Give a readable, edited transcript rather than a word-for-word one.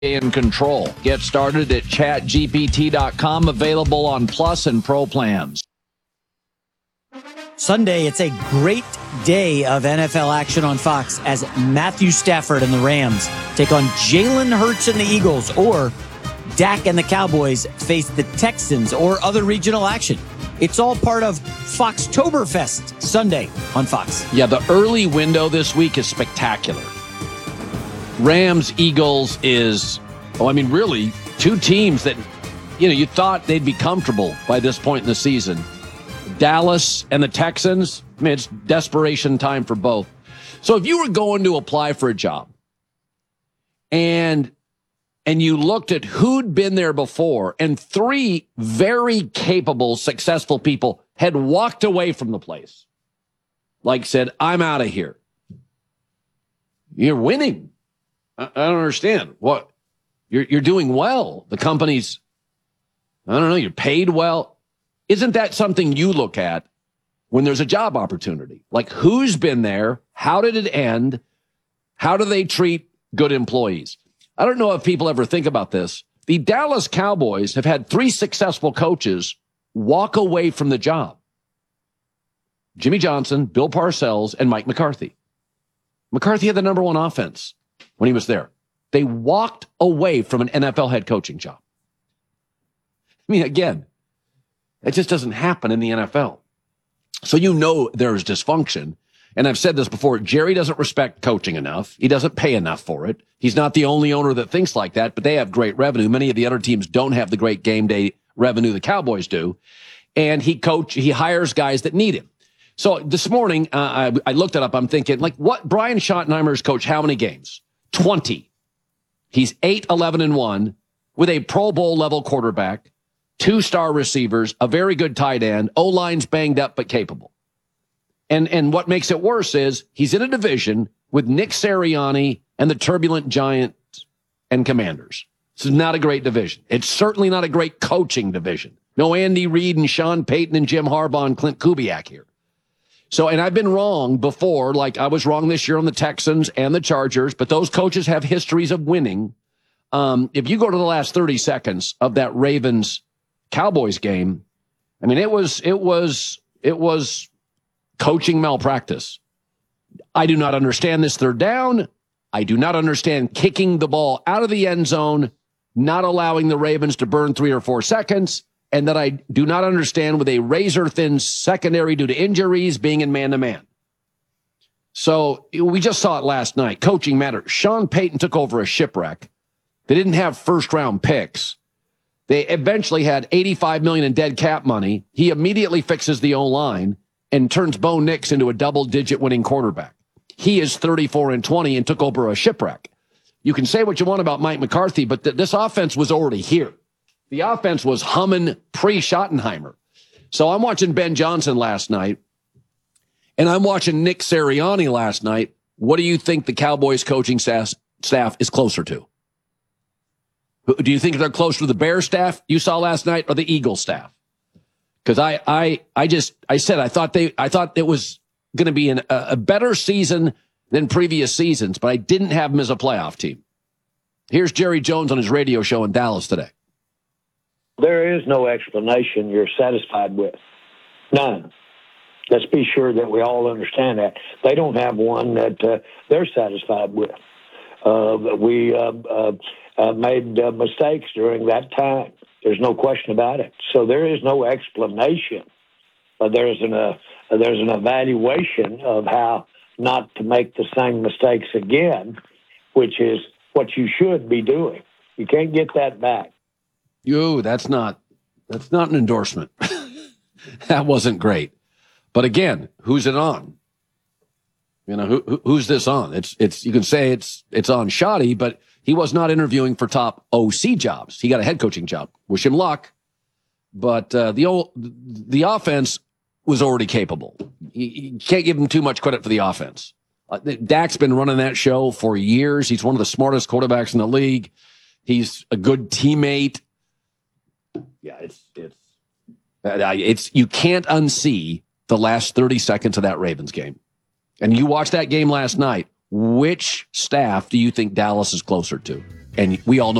in control. Get started at chatgpt.com, available on Plus and Pro plans. Sunday, it's a great day of NFL action on Fox as Matthew Stafford and the Rams take on Jalen Hurts and the Eagles, or Dak and the Cowboys face the Texans, or other regional action. It's all part of Foxtoberfest Sunday on Fox. Yeah, the early window this week is spectacular. Rams, Eagles is, really two teams that, you thought they'd be comfortable by this point in the season. Dallas and the Texans, it's desperation time for both. So if you were going to apply for a job and you looked at who'd been there before, and three very capable, successful people had walked away from the place, like said, I'm out of here. You're winning. I don't understand. What? You're doing well. The company's, you're paid well. Isn't that something you look at when there's a job opportunity? Like, who's been there? How did it end? How do they treat good employees? I don't know if people ever think about this. The Dallas Cowboys have had three successful coaches walk away from the job. Jimmy Johnson, Bill Parcells, and Mike McCarthy. McCarthy had the number one offense when he was there. They walked away from an NFL head coaching job. Again, it just doesn't happen in the NFL. So there's dysfunction. And I've said this before, Jerry doesn't respect coaching enough. He doesn't pay enough for it. He's not the only owner that thinks like that, but they have great revenue. Many of the other teams don't have the great game day revenue the Cowboys do. And he hires guys that need him. So this morning, I looked it up. I'm thinking, what? Brian Schottenheimer's coached how many games? 20. He's 8-11-1 with a Pro Bowl level quarterback, 2-star receivers, a very good tight end, O-line's banged up but capable. And what makes it worse is he's in a division with Nick Sirianni and the turbulent Giants and Commanders. This is not a great division. It's certainly not a great coaching division. No Andy Reid and Sean Payton and Jim Harbaugh and Clint Kubiak here. So, and I've been wrong before, like I was wrong this year on the Texans and the Chargers, but those coaches have histories of winning. If you go to the last 30 seconds of that Ravens-Cowboys game, it was coaching malpractice. I do not understand this third down. I do not understand kicking the ball out of the end zone, not allowing the Ravens to burn 3 or 4 seconds, and that I do not understand with a razor-thin secondary due to injuries being in man-to-man. So we just saw it last night. Coaching matters. Sean Payton took over a shipwreck. They didn't have first-round picks. They eventually had $85 million in dead cap money. He immediately fixes the O-line and turns Bo Nix into a double-digit winning quarterback. He is 34-20 and took over a shipwreck. You can say what you want about Mike McCarthy, but this offense was already here. The offense was humming pre-Schottenheimer. So I'm watching Ben Johnson last night, and I'm watching Nick Sirianni last night. What do you think the Cowboys coaching staff is closer to? Do you think they're closer to the Bears staff you saw last night or the Eagles staff? Because I thought it was going to be a better season than previous seasons, but I didn't have them as a playoff team. Here's Jerry Jones on his radio show in Dallas today. There is no explanation you're satisfied with. None. Let's be sure that we all understand that. They don't have one that they're satisfied with. We made mistakes during that time. There's no question about it. So there is no explanation. There's an evaluation of how not to make the same mistakes again, which is what you should be doing. You can't get that back. That's not an endorsement. That wasn't great. But again, who's it on? Who's this on? It's you can say it's on Shoddy, but he was not interviewing for top OC jobs. He got a head coaching job. Wish him luck. But the offense was already capable. You can't give him too much credit for the offense. Dak's been running that show for years. He's one of the smartest quarterbacks in the league. He's a good teammate. Yeah, it's you can't unsee the last 30 seconds of that Ravens game. And you watched that game last night. Which staff do you think Dallas is closer to? And we all know